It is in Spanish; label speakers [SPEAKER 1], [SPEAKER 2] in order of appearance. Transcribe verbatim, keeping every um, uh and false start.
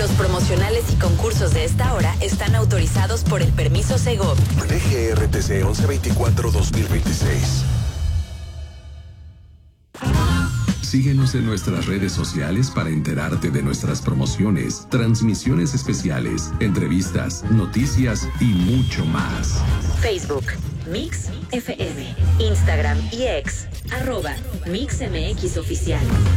[SPEAKER 1] Los promocionales y concursos de esta hora están autorizados por el permiso Segov.
[SPEAKER 2] D G R T C once veinticuatro dos mil veintiséis.
[SPEAKER 3] Síguenos en nuestras redes sociales para enterarte de nuestras promociones, transmisiones especiales, entrevistas, noticias y mucho más.
[SPEAKER 1] Facebook, Mix F M. Instagram y X, arroba Mix M X Oficial.